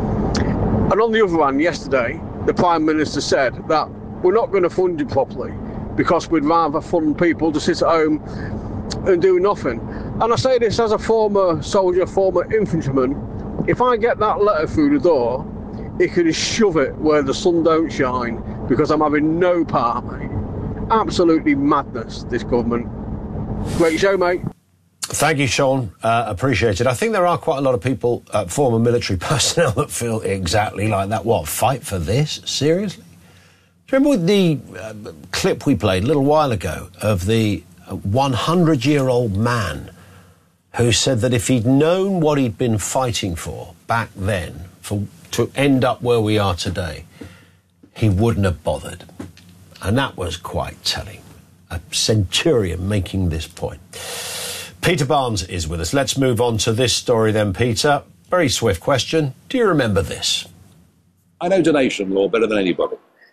And on the other hand, yesterday, the Prime Minister said that we're not going to fund you properly because we'd rather fund people to sit at home and do nothing. And I say this as a former soldier, former infantryman. If I get that letter through the door, it could shove it where the sun don't shine because I'm having no part, mate. Absolutely madness, this government. Great show, mate. Thank you, Sean. Uh, appreciate it. I think there are quite a lot of people, uh, former military personnel, that feel exactly like that. What, fight for this? Seriously? Do you remember the uh, clip we played a little while ago of the hundred-year-old man who said that if he'd known what he'd been fighting for back then, for to end up where we are today, he wouldn't have bothered. And that was quite telling. A centurion making this point. Peter Barnes is with us. Let's move on to this story then, Peter. Very swift question. Do you remember this? I know donation law better than anybody.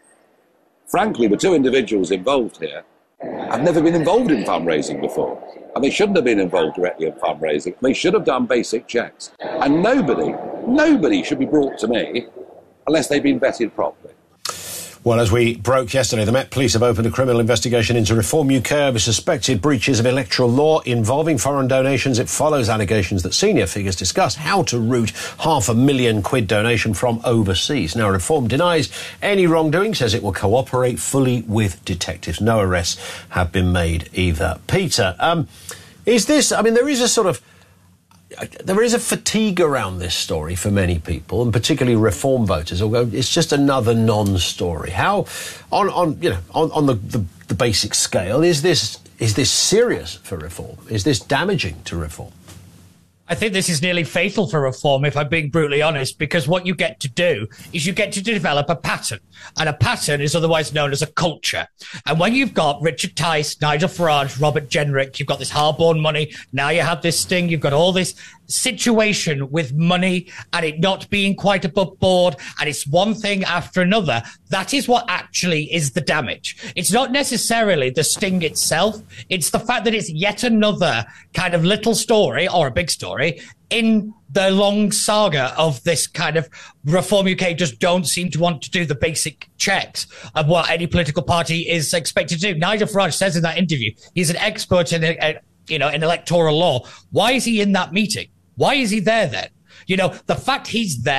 Frankly, the two individuals involved here have never been involved in fundraising before. And they shouldn't have been involved directly in fundraising. They should have done basic checks. And nobody, nobody should be brought to me unless they've been vetted properly. Well, as we broke yesterday, the Met Police have opened a criminal investigation into Reform U K over suspected breaches of electoral law involving foreign donations. It follows allegations that senior figures discussed how to route half a million quid donation from overseas. Now, Reform denies any wrongdoing, says it will cooperate fully with detectives. No arrests have been made either. Peter, um, is this, I mean, there is a sort of, there is a fatigue around this story for many people, and particularly Reform voters, although it's just another non-story. How, on, on you know, on, on the, the, the basic scale, is this is this serious for Reform? Is this damaging to Reform? I think this is nearly fatal for Reform, if I'm being brutally honest, because what you get to do is you get to develop a pattern. And a pattern is otherwise known as a culture. And when you've got Richard Tice, Nigel Farage, Robert Jenrick, you've got this hard-born money, now you have this sting, you've got all this situation with money and it not being quite above board, and it's one thing after another. That is what actually is the damage. It's not necessarily the sting itself. It's the fact that it's yet another kind of little story, or a big story, in the long saga of this kind of Reform U K just don't seem to want to do the basic checks of what any political party is expected to do. Nigel Farage says in that interview, he's an expert in, uh, you know, in electoral law. Why is he in that meeting? Why is he there then? You know, the fact he's there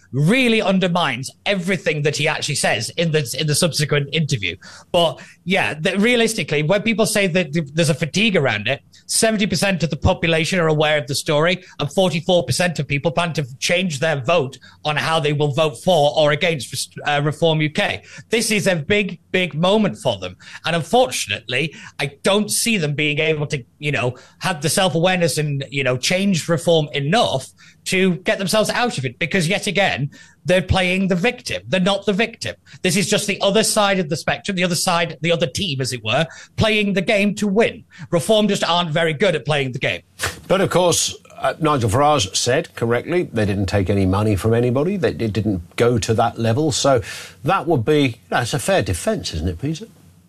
really undermines everything that he actually says in the in the subsequent interview. But yeah, the, realistically, when people say that th- there's a fatigue around it, seventy percent of the population are aware of the story, and forty-four percent of people plan to change their vote on how they will vote for or against uh, Reform U K. This is a big, big moment for them. And unfortunately, I don't see them being able to, you know, have the self-awareness and, you know, change Reform enough to get themselves out of it, because yet again, they're playing the victim. They're not the victim. This is just the other side of the spectrum, the other side, the other team, as it were, playing the game to win. Reform just aren't very good at playing the game. But of course, uh, Nigel Farage said correctly, they didn't take any money from anybody. They, it didn't go to that level. So that would be, that's a fair defence, isn't it, Peter?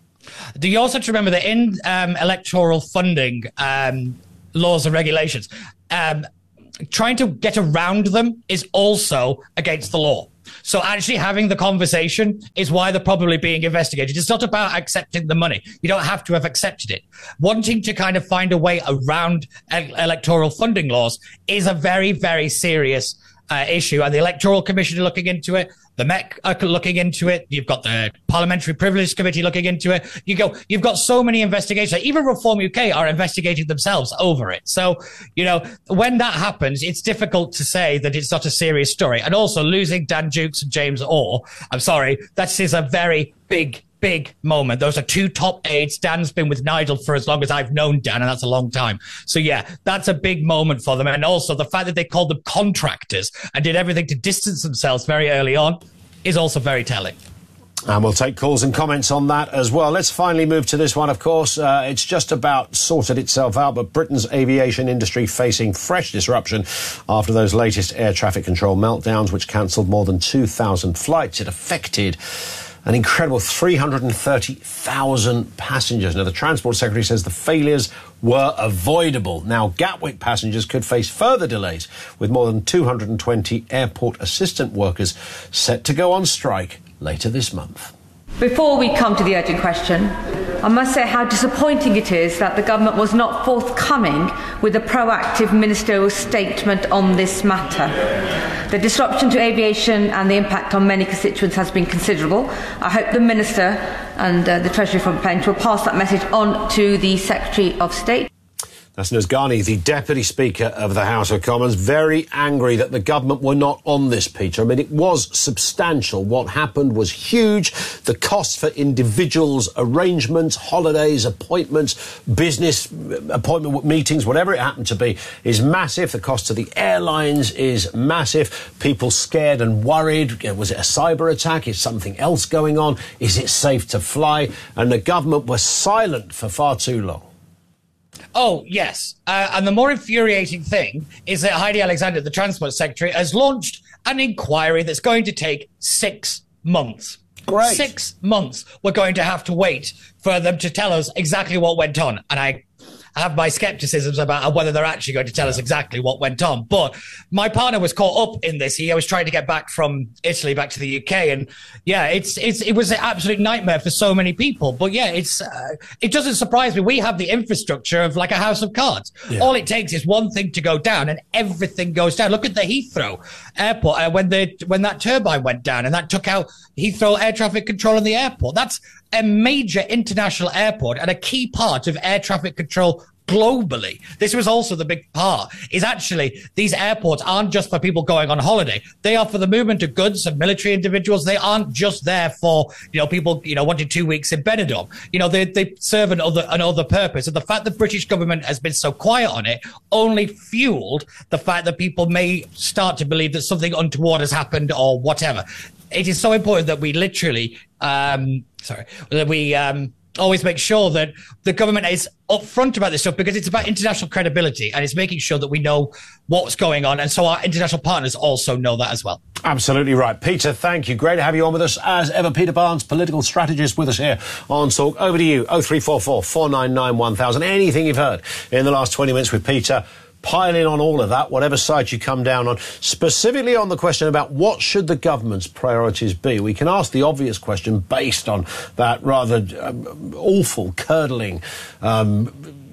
Do you also have to remember that in um, electoral funding um, laws and regulations, um, trying to get around them is also against the law. So actually having the conversation is why they're probably being investigated. It's not about accepting the money. You don't have to have accepted it. Wanting to kind of find a way around e- electoral funding laws is a very, very serious uh, issue. And the Electoral Commission are looking into it. The Met are looking into it. You've got the Parliamentary Privilege Committee looking into it. You go, you've got so many investigations. Even Reform U K are investigating themselves over it. So, you know, when that happens, it's difficult to say that it's not a serious story. And also losing Dan Dukes and James Orr, I'm sorry, that is a very big, big moment. Those are two top aides. Dan's been with Nigel for as long as I've known Dan, and that's a long time. So yeah, that's a big moment for them. And also the fact that they called them contractors and did everything to distance themselves very early on is also very telling. And we'll take calls and comments on that as well. Let's finally move to this one, of course. Uh, it's just about sorted itself out, but Britain's aviation industry facing fresh disruption after those latest air traffic control meltdowns, which cancelled more than two thousand flights. It affected an incredible three hundred thirty thousand passengers. Now, the Transport Secretary says the failures were avoidable. Now, Gatwick passengers could face further delays, with more than two hundred twenty airport assistant workers set to go on strike later this month. Before we come to the urgent question, I must say how disappointing it is that the government was not forthcoming with a proactive ministerial statement on this matter. The disruption to aviation and the impact on many constituents has been considerable. I hope the Minister and uh, the Treasury from Penge will pass that message on to the Secretary of State. That's Naz Ghani, the Deputy Speaker of the House of Commons, very angry that the government were not on this, Peter. I mean, it was substantial. What happened was huge. The cost for individuals, arrangements, holidays, appointments, business appointment meetings, whatever it happened to be, is massive. The cost to the airlines is massive. People scared and worried. Was it a cyber attack? Is something else going on? Is it safe to fly? And the government was silent for far too long. Oh, yes. Uh, and the more infuriating thing is that Heidi Alexander, the Transport Secretary, has launched an inquiry that's going to take six months. Great. Six months. We're going to have to wait for them to tell us exactly what went on. And I have my skepticisms about whether they're actually going to tell us exactly what went on. But my partner was caught up in this. He was trying to get back from Italy back to the U K. And yeah, it's it's it was an absolute nightmare for so many people. But yeah, it's uh, it doesn't surprise me. We have the infrastructure of like a house of cards. Yeah. All it takes is one thing to go down and everything goes down. Look at the Heathrow airport uh, when the when that turbine went down and that took out Heathrow air traffic control in the airport. That's a major international airport and a key part of air traffic control globally. This was also the big part, is actually these airports aren't just for people going on holiday. They are for the movement of goods and military individuals. They aren't just there for, you know, people, you know, wanting two weeks in Benidorm. You know, they, they serve another, another purpose. And the fact the British government has been so quiet on it only fueled the fact that people may start to believe that something untoward has happened or whatever. It is so important that we literally, um, sorry, that we, um, always make sure that the government is upfront about this stuff, because it's about international credibility and it's making sure that we know what's going on. And so our international partners also know that as well. Absolutely right. Peter, thank you. Great to have you on with us as ever. Peter Barnes, political strategist with us here on Talk. Over to you. oh three four four, four nine nine, one thousand. Anything you've heard in the last twenty minutes with Peter, pile in on all of that, whatever side you come down on. Specifically on the question about what should the government's priorities be, we can ask the obvious question based on that rather um, awful, curdling um,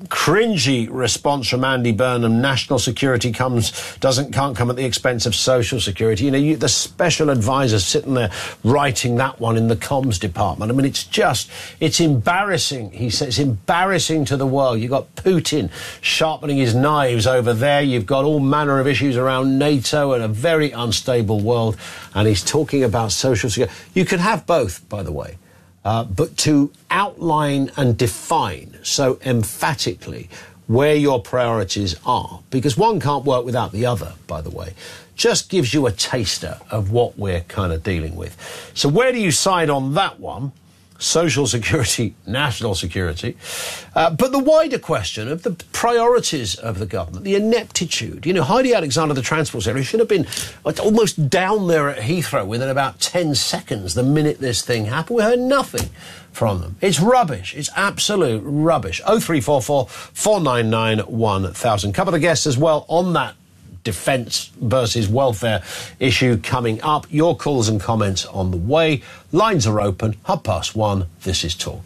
cringy response from Andy Burnham. National security comes doesn't can't come at the expense of social security. You know, you, the special advisor sitting there writing that one in the comms department. I mean, it's just it's embarrassing. He says it's embarrassing to the world. You've got Putin sharpening his knives over there. You've got all manner of issues around NATO and a very unstable world. And he's talking about social security. You can have both, by the way. Uh, but to outline and define so emphatically where your priorities are, because one can't work without the other, by the way, just gives you a taster of what we're kind of dealing with. So where do you side on that one? Social security, national security. Uh, but the wider question of the priorities of the government, the ineptitude. You know, Heidi Alexander, the Transport Secretary, should have been almost down there at Heathrow within about ten seconds the minute this thing happened. We heard nothing from them. It's rubbish. It's absolute rubbish. oh three four four, four nine nine, one thousand. Couple of guests as well on that defence versus welfare issue coming up. Your calls and comments on the way. Lines are open. Half past one. This is Talk.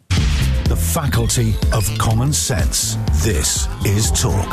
The faculty of common sense. This is Talk.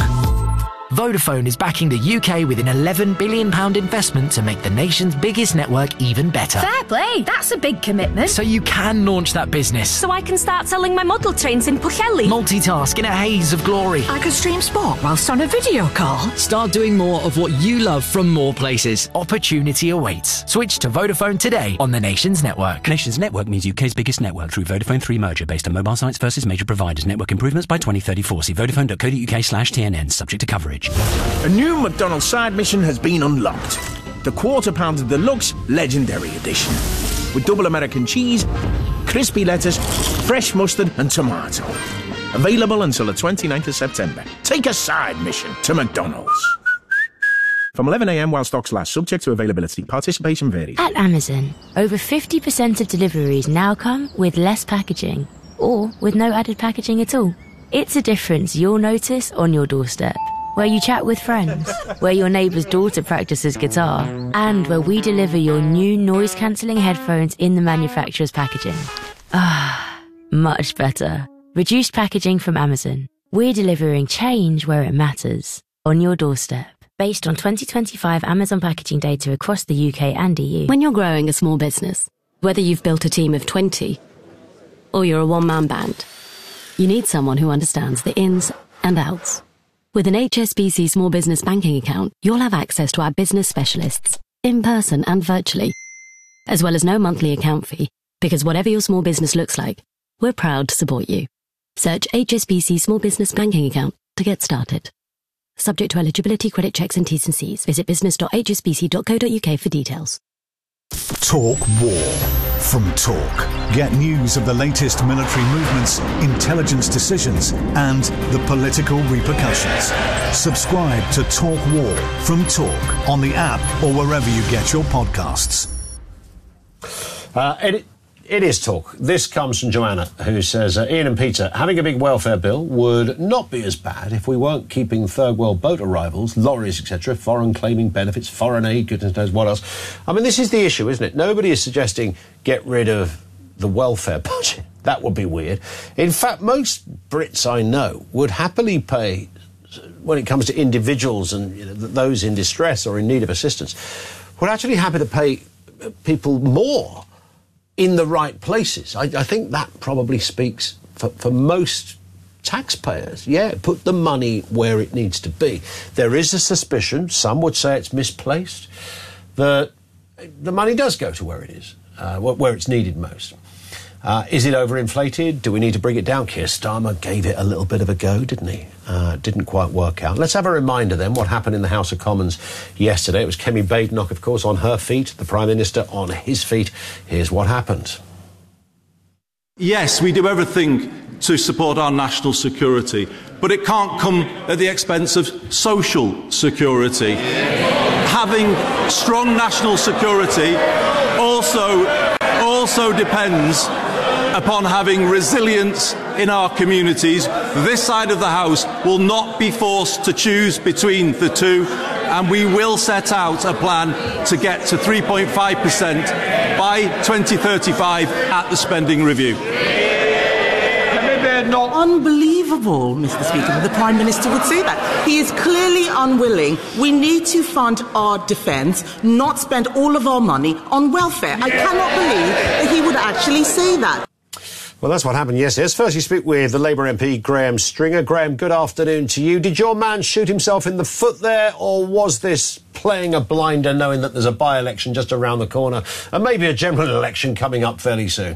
Vodafone is backing the U K with an eleven billion pounds investment to make the nation's biggest network even better. Fair play, that's a big commitment. So you can launch that business. So I can start selling my model trains in Pwllheli. Multitask in a haze of glory. I could stream sport whilst on a video call. Start doing more of what you love from more places. Opportunity awaits. Switch to Vodafone today on the nation's network. Nation's network means U K's biggest network through Vodafone three merger based on mobile sites versus major providers. Network improvements by twenty thirty-four. See vodafone.co.uk slash TNN. Subject to coverage. A new McDonald's side mission has been unlocked. The Quarter Pounder Deluxe Legendary Edition. With double American cheese, crispy lettuce, fresh mustard and tomato. Available until the twenty-ninth of September. Take a side mission to McDonald's. From eleven a m while stocks last, subject to availability. Participation varies. At Amazon, over fifty percent of deliveries now come with less packaging, or with no added packaging at all. It's a difference you'll notice on your doorstep. Where you chat with friends, where your neighbour's daughter practices guitar, and where we deliver your new noise-cancelling headphones in the manufacturer's packaging. Ah, much better. Reduced packaging from Amazon. We're delivering change where it matters, on your doorstep. Based on twenty twenty-five Amazon packaging data across the U K and E U. When you're growing a small business, whether you've built a team of twenty or you're a one-man band, you need someone who understands the ins and outs. With an H S B C Small Business Banking account, you'll have access to our business specialists, in person and virtually, as well as no monthly account fee, because whatever your small business looks like, we're proud to support you. Search H S B C Small Business Banking account to get started. Subject to eligibility, credit checks and T's and C's. Visit business dot h s b c dot co dot u k for details. Talk War from Talk. Get news of the latest military movements, intelligence decisions, and the political repercussions. Subscribe to Talk War from Talk on the app or wherever you get your podcasts. Uh, it, it is Talk. This comes from Joanna, who says, uh, Ian and Peter, having a big welfare bill would not be as bad if we weren't keeping third world boat arrivals, lorries, et cetera, foreign claiming benefits, foreign aid, goodness knows what else. I mean, this is the issue, isn't it? Nobody is suggesting get rid of the welfare budget. That would be weird. In fact, most Brits I know would happily pay, when it comes to individuals and you know, those in distress or in need of assistance, would actually happy to pay people more in the right places. I, I think that probably speaks for, for most taxpayers. Yeah, put the money where it needs to be. There is a suspicion, some would say it's misplaced, that the money does go to where it is, uh, where it's needed most. Uh, is it overinflated? Do we need to bring it down? Keir Starmer gave it a little bit of a go, didn't he? Uh, didn't quite work out. Let's have a reminder then what happened in the House of Commons yesterday. It was Kemi Badenoch, of course, on her feet, the Prime Minister on his feet. Here's what happened. Yes, we do everything to support our national security, but it can't come at the expense of social security. Having strong national security also, also depends upon having resilience in our communities. This side of the House will not be forced to choose between the two, and we will set out a plan to get to three point five percent by twenty thirty-five at the spending review. Let me be they're not. Unbelievable, Mister Speaker, that the Prime Minister would say that. He is clearly unwilling. We need to fund our defence, not spend all of our money on welfare. I cannot believe that he would actually say that. Well, that's what happened yesterday. Let's first you speak with the Labour M P, Graham Stringer. Graham, good afternoon to you. Did your man shoot himself in the foot there, or was this playing a blinder, knowing that there's a by-election just around the corner and maybe a general election coming up fairly soon?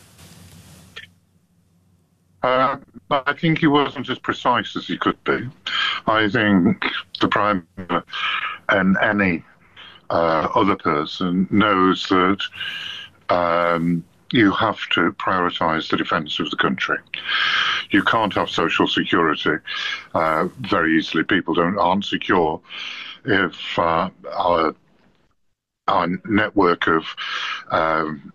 Uh, I think he wasn't as precise as he could be. I think the Prime Minister and any uh, other person knows that um, you have to prioritise the defence of the country. You can't have social security uh, very easily. People don't aren't secure if uh, our our network of um,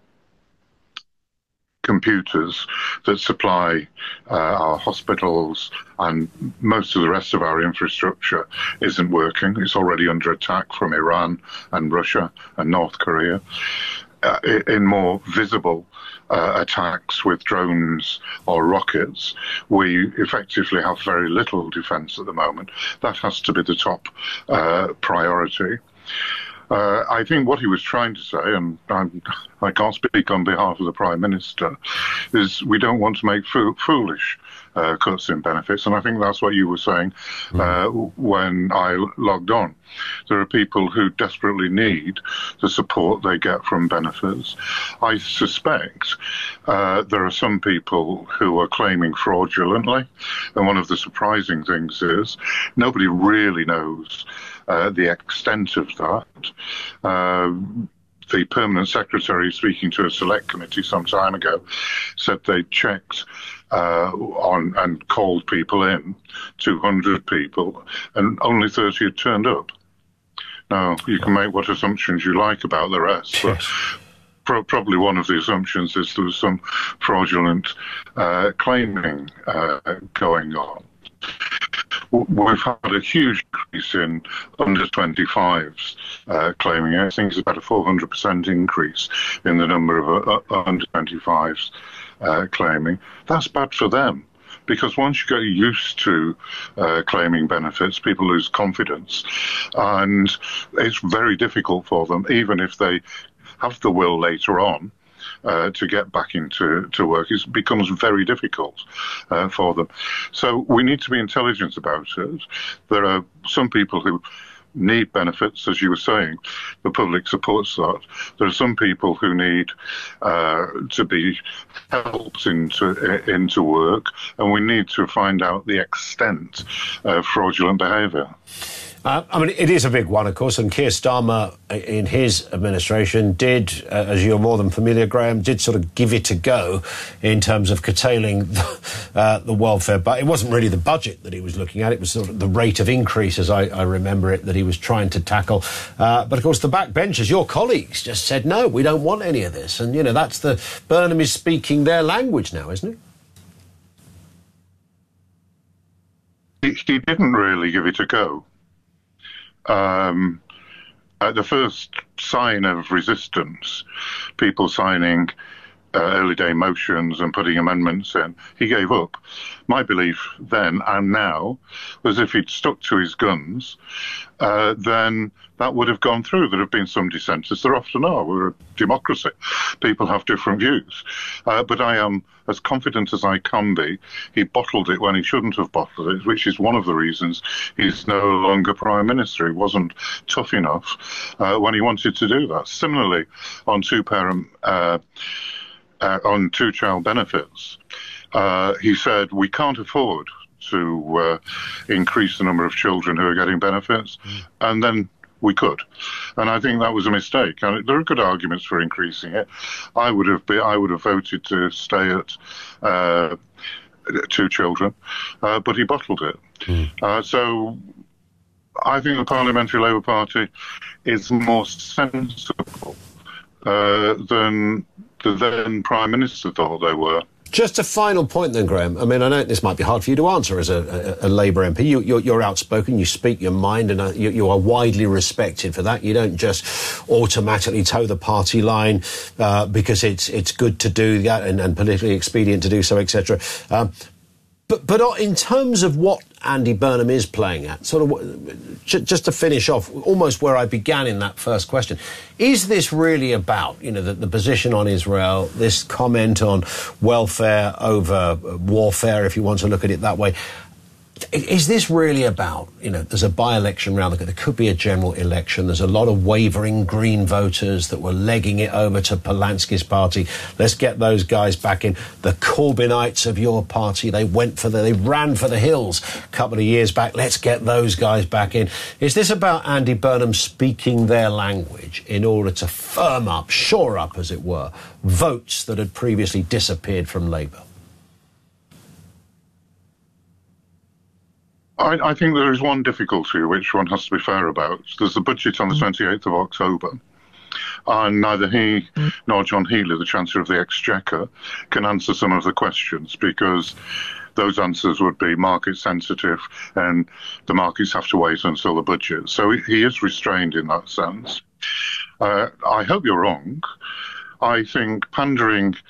computers that supply uh, our hospitals and most of the rest of our infrastructure isn't working. It's already under attack from Iran and Russia and North Korea. Uh, in more visible uh, attacks with drones or rockets, we effectively have very little defence at the moment. That has to be the top uh, priority. Uh, I think what he was trying to say, and I'm, I can't speak on behalf of the Prime Minister, is we don't want to make fo foolish uh, cuts in benefits, and I think that's what you were saying uh, when I logged on. There are people who desperately need the support they get from benefits. I suspect uh, there are some people who are claiming fraudulently, and one of the surprising things is nobody really knows Uh, the extent of that. Uh, the permanent secretary, speaking to a select committee some time ago, said they checked uh, on and called people in, two hundred people, and only thirty had turned up. Now, you can make what assumptions you like about the rest, but pro probably one of the assumptions is there was some fraudulent uh, claiming uh, going on. We've had a huge increase in under twenty-fives uh, claiming it. I think it's about a four hundred percent increase in the number of uh, under twenty-fives uh, claiming. That's bad for them, because once you get used to uh, claiming benefits, people lose confidence, and it's very difficult for them, even if they have the will later on, Uh, to get back into to work. It becomes very difficult uh, for them. So we need to be intelligent about it. There are some people who need benefits, as you were saying. The public supports that. There are some people who need uh, to be helped into into work, and we need to find out the extent of fraudulent behaviour. Uh, I mean, it is a big one, of course, and Keir Starmer, in his administration, did, uh, as you're more than familiar, Graham, did sort of give it a go in terms of curtailing the, uh, the welfare. But it wasn't really the budget that he was looking at. It was sort of the rate of increase, as I, I remember it, that he was trying to tackle. Uh, but, of course, the backbenchers, your colleagues, just said, no, we don't want any of this. And, you know, that's the... Burnham is speaking their language now, isn't it? He, he didn't really give it a go. Um, at the first sign of resistance, people signing uh, early day motions and putting amendments in, he gave up. My belief then and now was if he'd stuck to his guns, uh, then that would have gone through. There have been some dissenters. There often are. We're a democracy. People have different views. Uh, but I am as confident as I can be. He bottled it when he shouldn't have bottled it, which is one of the reasons he's no longer Prime Minister. He wasn't tough enough uh, when he wanted to do that. Similarly, on two-parent, uh, uh, on two-child benefits, uh, he said we can't afford to uh, increase the number of children who are getting benefits, mm. and then we could, and I think that was a mistake. And there are good arguments for increasing it. I would have been, I would have voted to stay at uh, two children, uh, but he bottled it. Mm. Uh, so I think the Parliamentary Labour Party is more sensible uh, than the then Prime Minister thought they were. Just a final point then, Graham. I mean, I know this might be hard for you to answer as a, a, a Labour M P. You, you're, you're outspoken, you speak your mind, and uh, you, you are widely respected for that. You don't just automatically toe the party line uh, because it's it's good to do that and, and politically expedient to do so, et cetera. Um, But but in terms of what Andy Burnham is playing at, sort of, just to finish off, almost where I began in that first question, is this really about, you know, the, the position on Israel, this comment on welfare over warfare, if you want to look at it that way? Is this really about, you know, there's a by-election round, there could be a general election, there's a lot of wavering Green voters that were legging it over to Polanski's party. Let's get those guys back in. The Corbynites of your party, they went for the, they ran for the hills a couple of years back. Let's get those guys back in. Is this about Andy Burnham speaking their language in order to firm up, shore up, as it were, votes that had previously disappeared from Labour? I, I think there is one difficulty which one has to be fair about. There's the budget on the twenty-eighth of October, and neither he nor John Healey, the Chancellor of the Exchequer, can answer some of the questions because those answers would be market sensitive and the markets have to wait until the budget. So he is restrained in that sense. Uh, I hope you're wrong. I think pandering